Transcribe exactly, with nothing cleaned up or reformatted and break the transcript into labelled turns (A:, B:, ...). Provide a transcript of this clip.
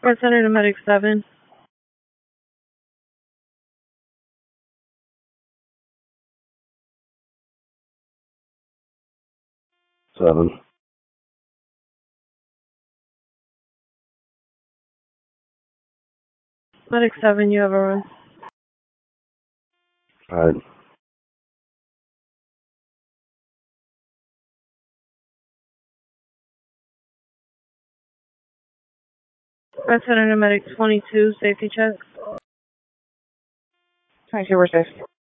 A: Red Center to Medic seven.
B: Seven.
A: Medic seven, you have a run.
B: Alright.
A: Red Center to Medic twenty-two, safety check.
C: twenty-two, we're safe.